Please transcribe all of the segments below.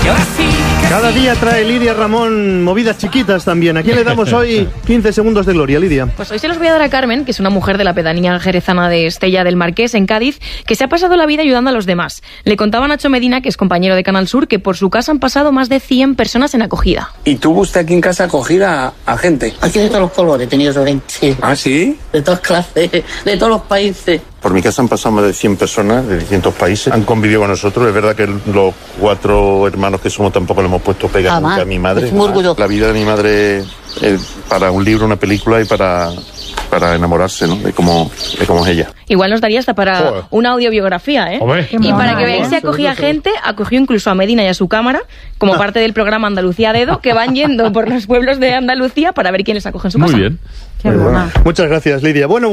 Cada día trae Lidia Ramón movidas chiquitas también. ¿A quién le damos hoy 15 segundos de gloria, Lidia? Pues hoy se los voy a dar a Carmen, que es una mujer de la pedanía jerezana de Estella del Marqués, en Cádiz, que se ha pasado la vida ayudando a los demás. Le contaba Nacho Medina, que es compañero de Canal Sur, que por su casa han pasado más de 100 personas en acogida. ¿Y tuvo usted aquí en casa acogida a gente? Aquí de todos los colores he tenido 20. ¿Ah, sí? De todas clases, de todos los países. Por mi casa han pasado más de 100 personas de distintos países. Han convivido con nosotros. Es verdad que los 4 hermanos que somos tampoco le hemos puesto pega nunca a mi madre. La vida de mi madre para un libro, una película y para enamorarse, ¿no? de cómo es ella. Igual nos daría hasta para una audiobiografía, ¿eh? Hombre. Y para que veáis si acogía gente, acogió incluso a Medina y a su cámara, como parte del programa Andalucía a Dedo, que van yendo por los pueblos de Andalucía para ver quién les acoge en su casa. Muy bien. Bueno. Muchas gracias, Lidia. Bueno.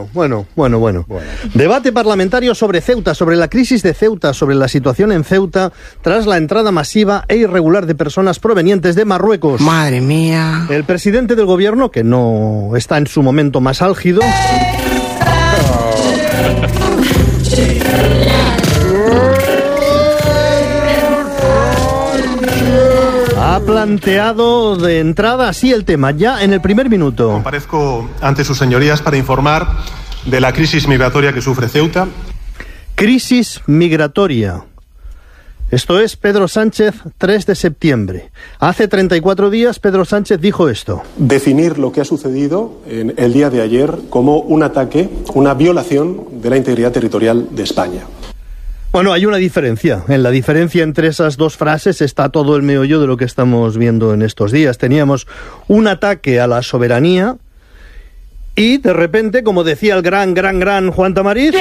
Debate parlamentario sobre Ceuta, sobre la crisis de Ceuta, sobre la situación en Ceuta tras la entrada masiva e irregular de personas provenientes de Marruecos. Madre mía. El presidente del gobierno, que no está en su momento más álgido, ha planteado de entrada así el tema, ya en el primer minuto. Comparezco ante sus señorías para informar de la crisis migratoria que sufre Ceuta. Crisis migratoria. Esto es Pedro Sánchez, 3 de septiembre. Hace 34 días Pedro Sánchez dijo esto. Definir lo que ha sucedido en el día de ayer como un ataque, una violación de la integridad territorial de España. Bueno, hay una diferencia. En la diferencia entre esas dos frases está todo el meollo de lo que estamos viendo en estos días. Teníamos un ataque a la soberanía y, de repente, como decía el gran Juan Tamariz,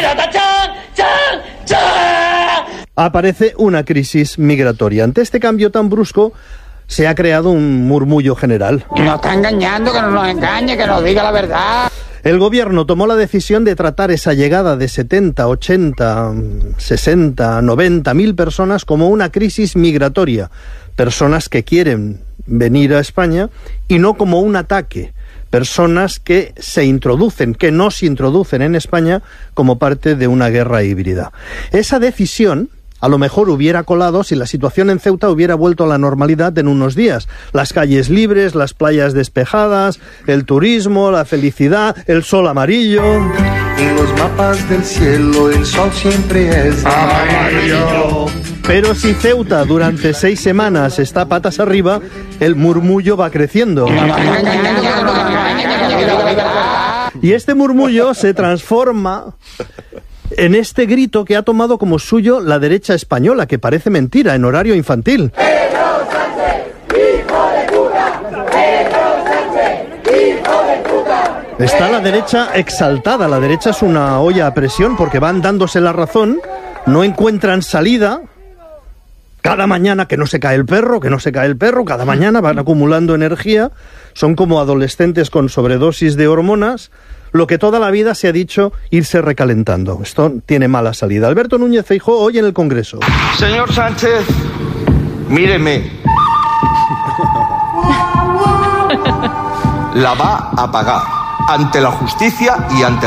aparece una crisis migratoria. Ante este cambio tan brusco, se ha creado un murmullo general. Nos está engañando, que no nos engañe, que nos diga la verdad. El gobierno tomó la decisión de tratar esa llegada de 70, 80, 60, 90 mil personas como una crisis migratoria. Personas que quieren venir a España y no como un ataque. Personas que que nos introducen en España como parte de una guerra híbrida. Esa decisión a lo mejor hubiera colado si la situación en Ceuta hubiera vuelto a la normalidad en unos días. Las calles libres, las playas despejadas, el turismo, la felicidad, el sol amarillo. En los mapas del cielo el sol siempre es amarillo. Pero si Ceuta durante 6 semanas está patas arriba, el murmullo va creciendo. Y este murmullo se transforma en este grito que ha tomado como suyo la derecha española, que parece mentira, en horario infantil. ¡Pedro Sánchez, hijo de puta! ¡Pedro Sánchez, hijo de puta! Está la derecha exaltada. La derecha es una olla a presión porque van dándose la razón, no encuentran salida. Cada mañana que no se cae el perro, cada mañana van acumulando energía. Son como adolescentes con sobredosis de hormonas. Lo que toda la vida se ha dicho, irse recalentando. Esto tiene mala salida. Alberto Núñez Feijóo hoy en el Congreso. Señor Sánchez, míreme. La va a pagar ante la justicia y ante